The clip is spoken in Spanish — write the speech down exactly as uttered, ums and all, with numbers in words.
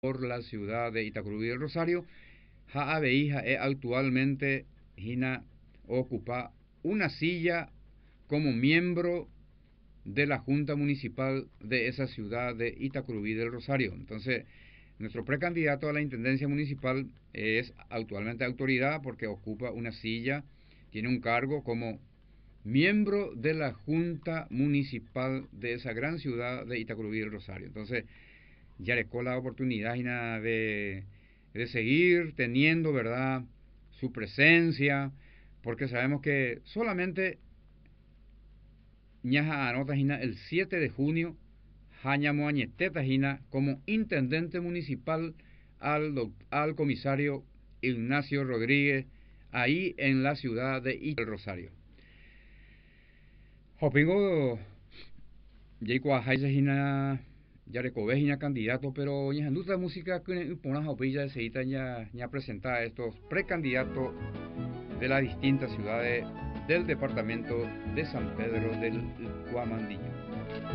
por la ciudad de Itacurubí del Rosario. Ja Abeija es actualmente Gina ocupa una silla como miembro de la Junta Municipal de esa ciudad de Itacurubí del Rosario. Entonces, nuestro precandidato a la Intendencia Municipal es actualmente autoridad porque ocupa una silla, tiene un cargo como miembro de la Junta Municipal de esa gran ciudad de Itacurubí del Rosario. Entonces, ya le la oportunidad de, de seguir teniendo, ¿verdad?, su presencia, porque sabemos que solamente ñaja anota el siete de junio Jañamo Añeteta como intendente municipal al, al comisario Ignacio Rodríguez, ahí en la ciudad de Itacurubí del Rosario. Hopingo Jacoa Haisa Hina ya recobé Hina candidato, pero ya la música que pone Hopilla se ya ya presenta a estos precandidatos de las distintas ciudades del departamento de San Pedro del Cuamandillo.